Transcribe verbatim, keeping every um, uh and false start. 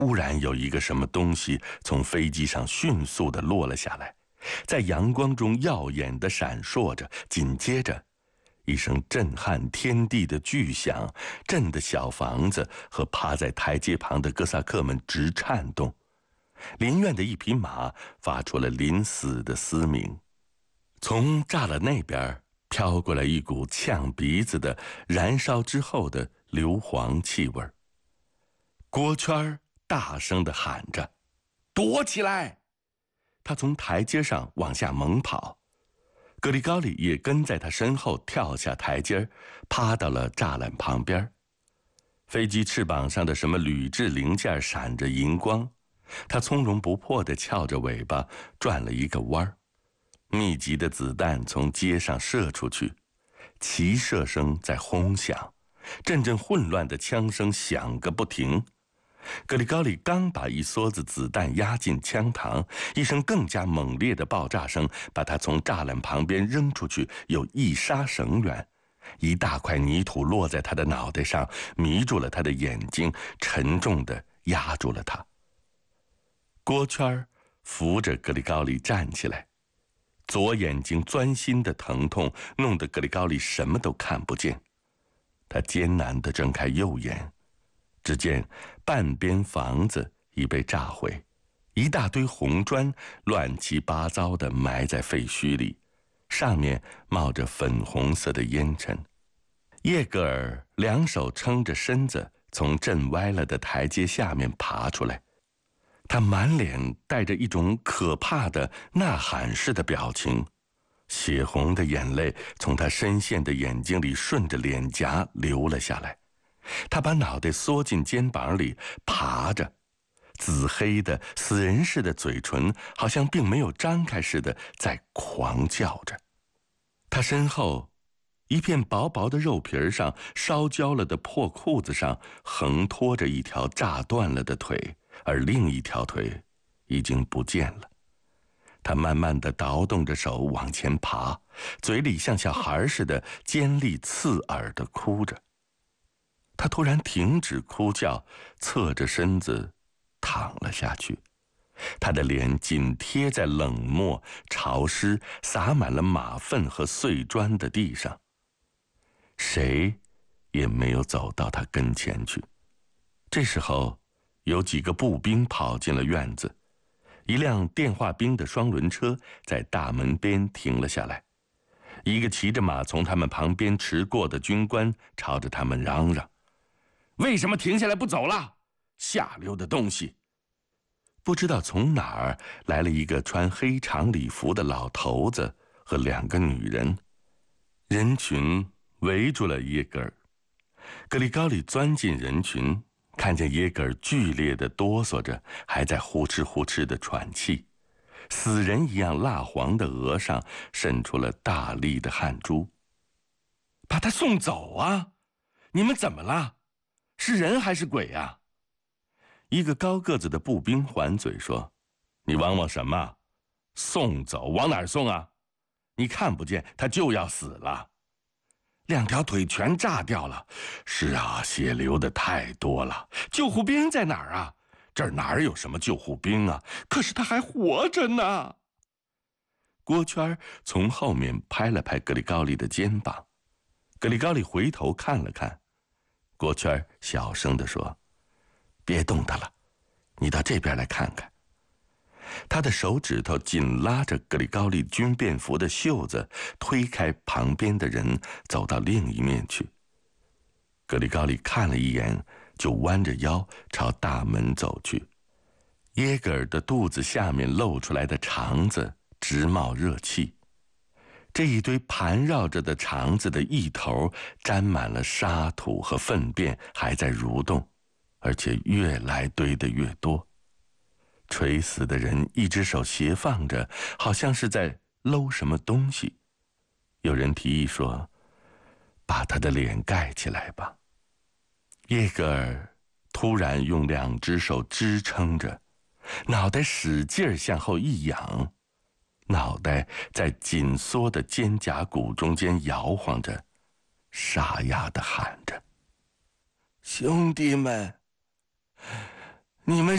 忽然有一个什么东西从飞机上迅速地落了下来，在阳光中耀眼地闪烁着，紧接着一声震撼天地的巨响，震得小房子和趴在台阶旁的哥萨克们直颤动。林院的一匹马发出了临死的嘶鸣。从栅栏那边飘过来一股呛鼻子的燃烧之后的硫磺气味。郭圈大声地喊着：“躲起来！”他从台阶上往下猛跑，格里高里也跟在他身后跳下台阶，趴到了栅栏旁边。飞机翅膀上的什么铝制零件闪着银光，他从容不迫地翘着尾巴转了一个弯儿。密集的子弹从街上射出去，齐射声在轰响，阵阵混乱的枪声响个不停。格里高里刚把一梭子子弹压进枪膛，一声更加猛烈的爆炸声把他从栅栏旁边扔出去，有一杀绳远。一大块泥土落在他的脑袋上，迷住了他的眼睛，沉重地压住了他。郭圈扶着格里高里站起来，左眼睛钻心的疼痛弄得格里高里什么都看不见。他艰难地睁开右眼，只见半边房子已被炸毁，一大堆红砖乱七八糟地埋在废墟里，上面冒着粉红色的烟尘。叶格尔两手撑着身子从震歪了的台阶下面爬出来，他满脸带着一种可怕的呐喊似的表情，血红的眼泪从他深陷的眼睛里顺着脸颊流了下来。他把脑袋缩进肩膀里爬着，紫黑的死人似的嘴唇好像并没有张开似的在狂叫着。他身后一片薄薄的肉皮上，烧焦了的破裤子上横拖着一条炸断了的腿，而另一条腿已经不见了。他慢慢地倒动着手往前爬，嘴里像小孩似的尖利刺耳地哭着。他突然停止哭叫，侧着身子躺了下去，他的脸紧贴在冷漠、潮湿、洒满了马粪和碎砖的地上。谁也没有走到他跟前去。这时候，有几个步兵跑进了院子，一辆电话兵的双轮车在大门边停了下来。一个骑着马从他们旁边驰过的军官朝着他们嚷嚷：“为什么停下来不走了？下流的东西！”不知道从哪儿来了一个穿黑长礼服的老头子和两个女人，人群围住了耶格尔。格里高里钻进人群，看见耶格尔剧烈地哆嗦着，还在呼哧呼哧地喘气，死人一样蜡黄的额上渗出了大粒的汗珠。“把他送走啊！你们怎么了？是人还是鬼啊？”一个高个子的步兵还嘴说：“你汪汪什么？送走？往哪儿送啊？你看不见他就要死了，两条腿全炸掉了。是啊，血流的太多了。救护兵在哪儿啊？这儿哪儿有什么救护兵啊？可是他还活着呢。”郭圈从后面拍了拍格里高里的肩膀，格里高里回头看了看，郭圈小声地说：“别动他了，你到这边来看看。”他的手指头紧拉着格里高利军便服的袖子，推开旁边的人，走到另一面去。格里高利看了一眼，就弯着腰朝大门走去。耶格尔的肚子下面露出来的肠子直冒热气，这一堆盘绕着的肠子的一头沾满了沙土和粪便，还在蠕动，而且越来堆得越多。垂死的人一只手斜放着，好像是在搂什么东西。有人提议说：“把他的脸盖起来吧。”耶格尔突然用两只手支撑着，脑袋使劲向后一仰，脑袋在紧缩的肩胛骨中间摇晃着，沙哑地喊着：“兄弟们，你们